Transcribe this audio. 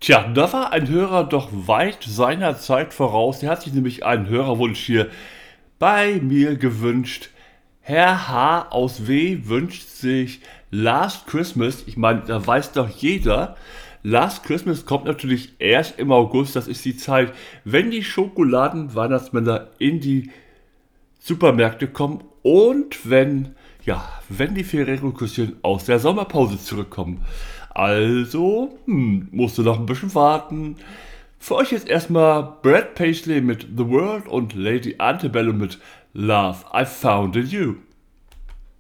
Tja, da war ein Hörer doch weit seiner Zeit voraus. Er hat sich nämlich einen Hörerwunsch hier bei mir gewünscht. Herr H. aus W. wünscht sich Last Christmas. Ich meine, da weiß doch jeder, Last Christmas kommt natürlich erst im August. Das ist die Zeit, wenn die Schokoladen-Weihnachtsmänner in die Supermärkte kommen und wenn die Ferrero-Küsschen aus der Sommerpause zurückkommen. Also, musst du noch ein bisschen warten. Für euch jetzt erstmal Brad Paisley mit The World und Lady Antebellum mit Love I Found in You.